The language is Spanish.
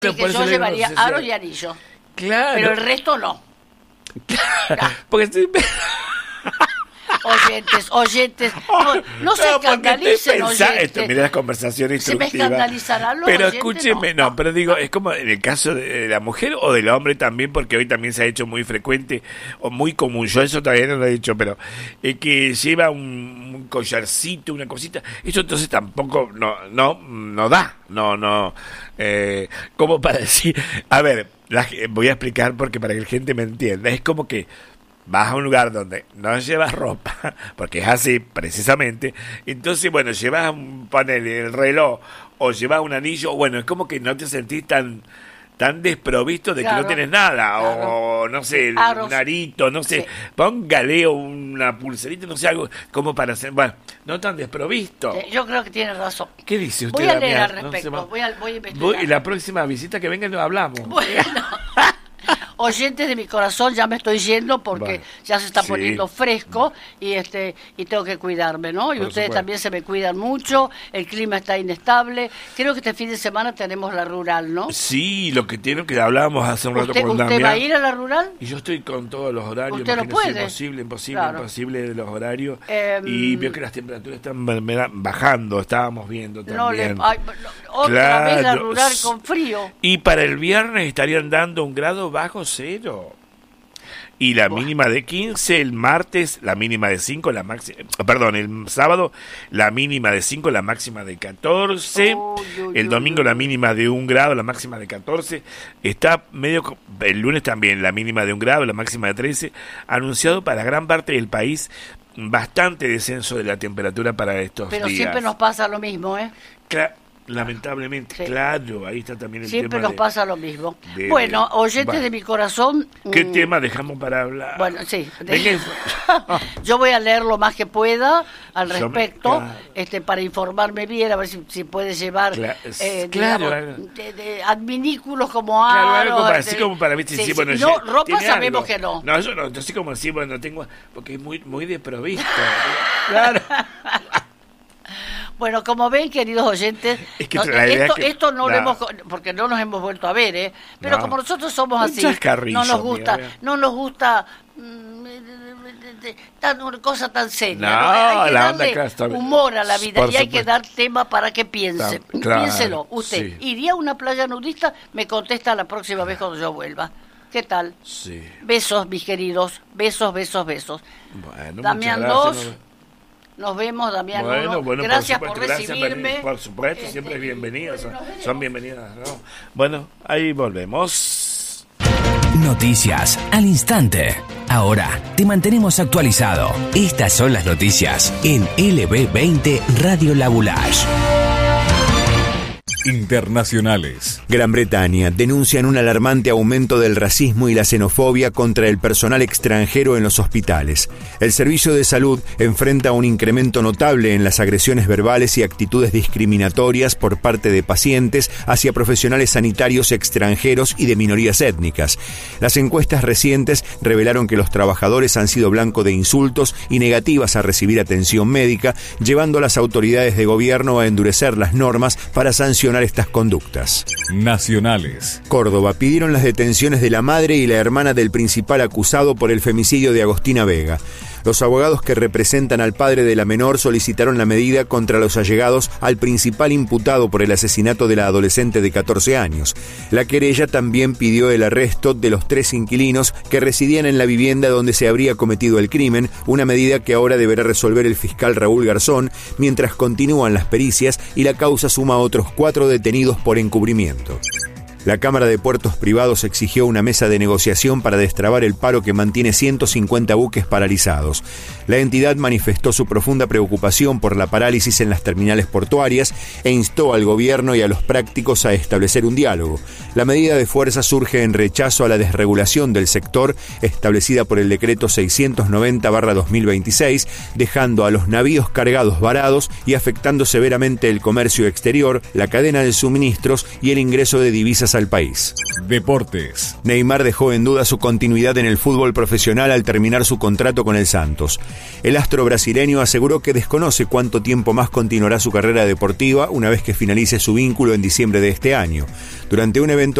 Así que yo llevaría aro y anillo. Claro. Pero el resto no. Claro. Porque estoy... Oyentes, no se escandalicen, oyentes. Mirá las conversaciones Se me escandalizarán los pero oyentes. Escúcheme, no, pero digo, es como en el caso de la mujer o del hombre también, porque hoy también se ha hecho muy frecuente o muy común, yo eso todavía no lo he dicho, pero que lleva un collarcito, una cosita, eso entonces tampoco no da, como para decir, a ver, voy a explicar porque para que la gente me entienda, es como que vas a un lugar donde no llevas ropa, porque es así precisamente, entonces bueno, llevas un panel, el reloj, o llevas un anillo, bueno, es como que no te sentís tan desprovisto de que no tienes nada, o no sé, un arito, no sé, póngale una pulserita, no sé, algo como para hacer, bueno, no tan desprovisto. Yo creo que tiene razón. ¿Qué dice usted, Voy a leer Damián? al respecto, No voy a investigar. Y la próxima visita que venga nos hablamos. Bueno, oyentes de mi corazón, ya me estoy yendo porque ya se está poniendo fresco y tengo que cuidarme, ¿no? Y Por ustedes supuesto. también se me cuidan mucho, el clima está inestable. Creo que este fin de semana tenemos la rural, ¿no? Sí, lo que tiene que hablábamos hace un rato con ¿Usted Damián. va a ir a la rural? Y yo estoy con todos los horarios. ¿Usted no imagínese, puede? Imposible de los horarios. Y veo que las temperaturas están bajando, estábamos viendo también. Otra vez la rural con frío. Y para el viernes estarían dando 1 grado bajo cero. Y la mínima de 15, el martes la mínima de 5, el sábado la mínima de 5, la máxima de 14, el domingo la mínima de 1 grado, la máxima de 14, está medio, el lunes también la mínima de 1 grado, la máxima de 13, anunciado para gran parte del país, bastante descenso de la temperatura para estos días. Pero siempre nos pasa lo mismo, ¿eh? Lamentablemente, claro, ahí está también el tema. Siempre nos pasa lo mismo. Bueno, oyentes de mi corazón... ¿Qué tema dejamos para hablar? Bueno, sí. Yo voy a leer lo más que pueda al respecto, para informarme bien, a ver si puede llevar de adminículos como aros. Así como para mí, sí, bueno, no, ropa sabemos que no. No, yo no, así como así, bueno, tengo, porque es muy desprovisto. Claro. Bueno, como ven, queridos oyentes, es que esto no lo hemos, porque no nos hemos vuelto a ver, pero como nosotros somos así, no nos gusta una cosa tan seria. Hay que darle humor a la vida y hay que dar tema para que piensen. Piénselo, usted, ¿iría a una playa nudista? Me contesta la próxima vez cuando yo vuelva. ¿Qué tal? Sí. Besos, mis queridos, besos. Bueno, Damián 2. Nos vemos, Damián. Bueno, gracias por recibirme. Por supuesto, siempre es bienvenido. Son bienvenidas, ¿no? Bueno, ahí volvemos. Noticias al instante. Ahora te mantenemos actualizado. Estas son las noticias en LB20 Radio Labulash. Internacionales. Gran Bretaña denuncian un alarmante aumento del racismo y la xenofobia contra el personal extranjero en los hospitales. El servicio de salud enfrenta un incremento notable en las agresiones verbales y actitudes discriminatorias por parte de pacientes hacia profesionales sanitarios extranjeros y de minorías étnicas. Las encuestas recientes revelaron que los trabajadores han sido blanco de insultos y negativas a recibir atención médica, llevando a las autoridades de gobierno a endurecer las normas para sancionar estas conductas. Nacionales. Córdoba pidieron las detenciones de la madre y la hermana del principal acusado por el femicidio de Agostina Vega. Los abogados que representan al padre de la menor solicitaron la medida contra los allegados al principal imputado por el asesinato de la adolescente de 14 años. La querella también pidió el arresto de los 3 inquilinos que residían en la vivienda donde se habría cometido el crimen, una medida que ahora deberá resolver el fiscal Raúl Garzón, mientras continúan las pericias y la causa suma a otros 4 detenidos por encubrimiento. La Cámara de Puertos Privados exigió una mesa de negociación para destrabar el paro que mantiene 150 buques paralizados. La entidad manifestó su profunda preocupación por la parálisis en las terminales portuarias e instó al gobierno y a los prácticos a establecer un diálogo. La medida de fuerza surge en rechazo a la desregulación del sector establecida por el decreto 690/2026, dejando a los navíos cargados varados y afectando severamente el comercio exterior, la cadena de suministros y el ingreso de divisas fuerzas al país. Deportes. Neymar dejó en duda su continuidad en el fútbol profesional al terminar su contrato con el Santos. El astro brasileño aseguró que desconoce cuánto tiempo más continuará su carrera deportiva una vez que finalice su vínculo en diciembre de este año. Durante un evento